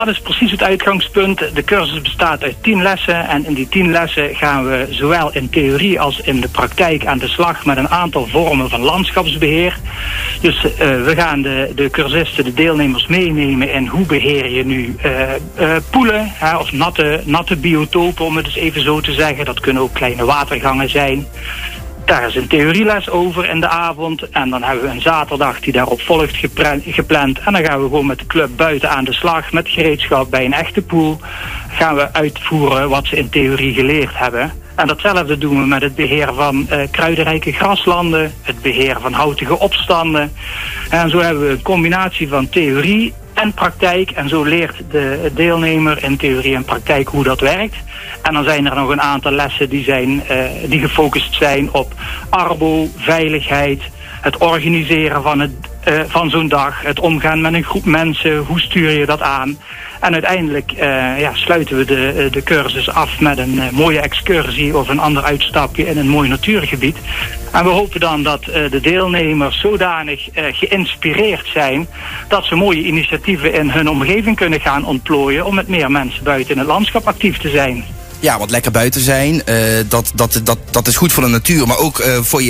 Dat is precies het uitgangspunt. De cursus bestaat uit 10 lessen en in die 10 lessen gaan we zowel in theorie als in de praktijk aan de slag met een aantal vormen van landschapsbeheer. Dus we gaan de cursisten, de deelnemers meenemen in hoe beheer je nu poelen of natte biotopen, om het eens even zo te zeggen. Dat kunnen ook kleine watergangen zijn. Daar is een theorieles over in de avond. En dan hebben we een zaterdag die daarop volgt gepland. En dan gaan we gewoon met de club buiten aan de slag. Met gereedschap bij een echte poel. Gaan we uitvoeren wat ze in theorie geleerd hebben. En datzelfde doen we met het beheer van kruidenrijke graslanden. Het beheer van houtige opstanden. En zo hebben we een combinatie van theorie en praktijk. En zo leert de deelnemer in theorie en praktijk hoe dat werkt. En dan zijn er nog een aantal lessen die gefocust zijn op arbo, veiligheid, het organiseren van zo'n dag, het omgaan met een groep mensen, hoe stuur je dat aan. En uiteindelijk sluiten we de cursus af met een mooie excursie of een ander uitstapje in een mooi natuurgebied. En we hopen dan dat de deelnemers zodanig geïnspireerd zijn dat ze mooie initiatieven in hun omgeving kunnen gaan ontplooien om met meer mensen buiten in het landschap actief te zijn. Ja, want lekker buiten zijn, dat is goed voor de natuur, maar ook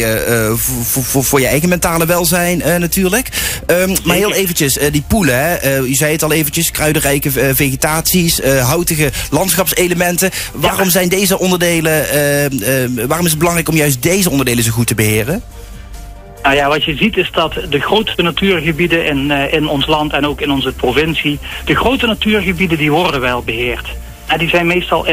voor je eigen mentale welzijn natuurlijk. Maar heel eventjes, die poelen, hè? U zei het al eventjes, kruidenrijke vegetaties, houtige landschapselementen. Waarom zijn deze onderdelen, waarom is het belangrijk om juist deze onderdelen zo goed te beheren? Nou ja, wat je ziet is dat de grootste natuurgebieden in ons land en ook in onze provincie, de grote natuurgebieden die worden wel beheerd. Die zijn meestal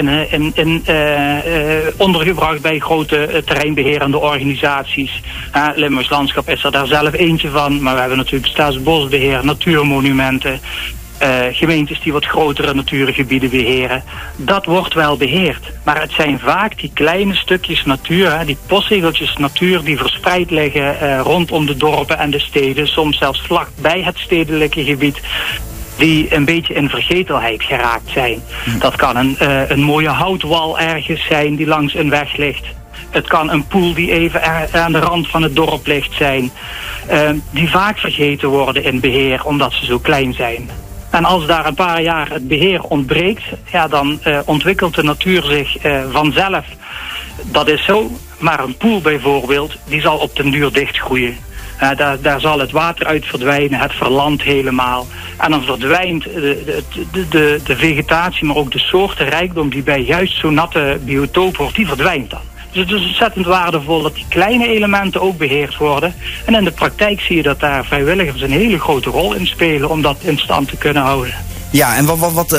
ondergebracht bij grote terreinbeherende organisaties. Limburgs Landschap is er daar zelf eentje van. Maar we hebben natuurlijk Staatsbosbeheer, natuurmonumenten. Gemeentes die wat grotere natuurgebieden beheren. Dat wordt wel beheerd. Maar het zijn vaak die kleine stukjes natuur, die postzegeltjes natuur die verspreid liggen rondom de dorpen en de steden. Soms zelfs vlak bij het stedelijke gebied, die een beetje in vergetelheid geraakt zijn. Dat kan een mooie houtwal ergens zijn die langs een weg ligt. Het kan een poel die even aan de rand van het dorp ligt zijn. Die vaak vergeten worden in beheer omdat ze zo klein zijn. En als daar een paar jaar het beheer ontbreekt, dan ontwikkelt de natuur zich vanzelf. Dat is zo, maar een poel bijvoorbeeld, die zal op den duur dichtgroeien. Daar zal het water uit verdwijnen, het verlandt helemaal. En dan verdwijnt de vegetatie, maar ook de soortenrijkdom die bij juist zo'n natte biotoop hoort, die verdwijnt dan. Dus het is ontzettend waardevol dat die kleine elementen ook beheerd worden. En in de praktijk zie je dat daar vrijwilligers een hele grote rol in spelen om dat in stand te kunnen houden. Ja, en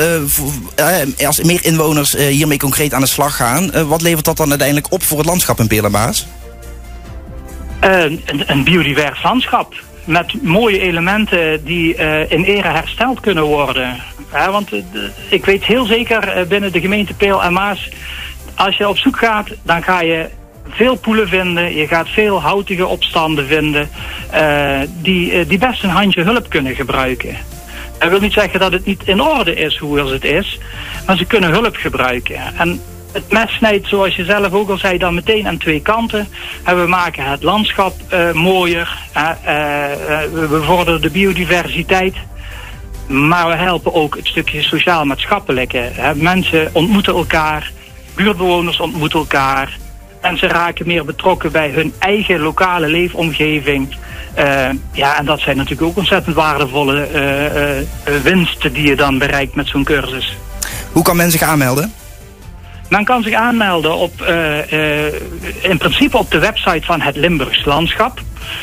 als meer inwoners hiermee concreet aan de slag gaan, wat levert dat dan uiteindelijk op voor het landschap in Peerlamaas? Een biodivers landschap met mooie elementen die in ere hersteld kunnen worden. Want ik weet heel zeker binnen de gemeente Peel en Maas, als je op zoek gaat, dan ga je veel poelen vinden. Je gaat veel houtige opstanden vinden die best een handje hulp kunnen gebruiken. Dat wil niet zeggen dat het niet in orde is hoe het is, maar ze kunnen hulp gebruiken. En het mes snijdt, zoals je zelf ook al zei, dan meteen aan twee kanten. En we maken het landschap mooier. We bevorderen de biodiversiteit. Maar we helpen ook het stukje sociaal-maatschappelijke. Mensen ontmoeten elkaar. Buurtbewoners ontmoeten elkaar. Mensen raken meer betrokken bij hun eigen lokale leefomgeving. En dat zijn natuurlijk ook ontzettend waardevolle winsten die je dan bereikt met zo'n cursus. Hoe kan men zich aanmelden? Men kan zich aanmelden in principe op de website van het Limburgs Landschap.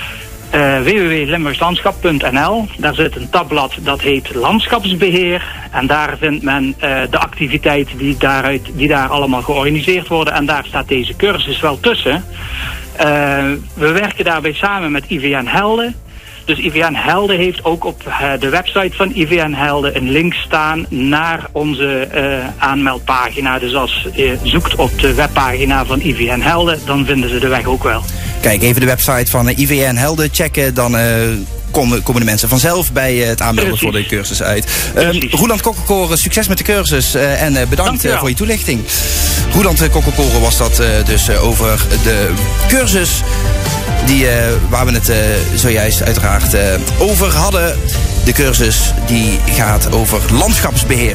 www.limburgslandschap.nl. Daar zit een tabblad dat heet Landschapsbeheer. En daar vindt men de activiteiten die daar allemaal georganiseerd worden. En daar staat deze cursus wel tussen. We werken daarbij samen met IVN Helden. Dus IVN Helden heeft ook op de website van IVN Helden een link staan naar onze aanmeldpagina. Dus als je zoekt op de webpagina van IVN Helden, dan vinden ze de weg ook wel. Kijk, even de website van IVN Helden checken, dan komen de mensen vanzelf bij het aanmelden voor de cursus uit. Roeland Kokkelkoren, succes met de cursus en bedankt voor je toelichting. Roeland Kokkelkoren was dat dus over de cursus waar we het zojuist uiteraard over hadden. De cursus die gaat over landschapsbeheer.